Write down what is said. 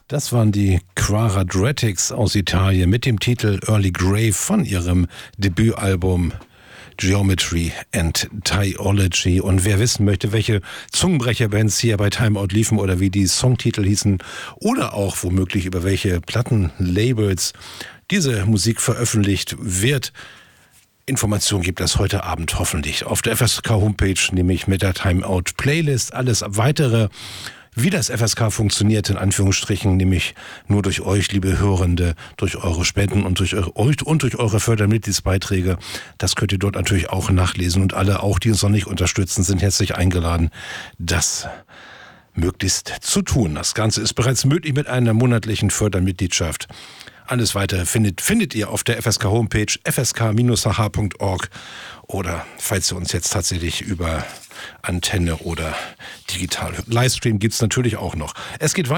Das waren die Quadratics aus Italien mit dem Titel Early Grave von ihrem Debütalbum Geometry and Theology. Und wer wissen möchte, welche Zungenbrecherbands hier bei Timeout liefen oder wie die Songtitel hießen oder auch womöglich über welche Plattenlabels diese Musik veröffentlicht wird, Informationen gibt es heute Abend hoffentlich auf der FSK-Homepage, nämlich mit der Timeout-Playlist. Alles Weitere, wie das FSK funktioniert, in Anführungsstrichen, nämlich nur durch euch, liebe Hörende, durch eure Spenden und durch eure Fördermitgliedsbeiträge. Das könnt ihr dort natürlich auch nachlesen. Und alle, auch die uns noch nicht unterstützen, sind herzlich eingeladen, das möglichst zu tun. Das Ganze ist bereits möglich mit einer monatlichen Fördermitgliedschaft. Alles Weitere findet ihr auf der FSK-Homepage fsk-hh.org oder falls ihr uns jetzt tatsächlich über Antenne oder digital hört. Livestream gibt es natürlich auch noch. Es geht weiter.